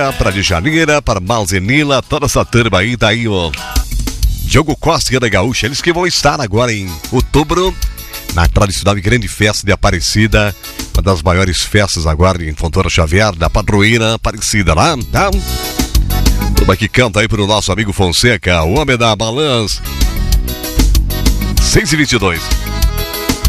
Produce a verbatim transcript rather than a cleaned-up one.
Para de Janeira, para Malzenila, toda essa turma aí, daí o Diogo Costa e Ana Gaúcha, eles que vão estar agora em outubro na tradicional e grande festa de Aparecida, uma das maiores festas agora em Fontoura Xavier, da padroeira Aparecida lá, tá? Turma que canta aí pro nosso amigo Fonseca, o homem da balança. seis e vinte e dois.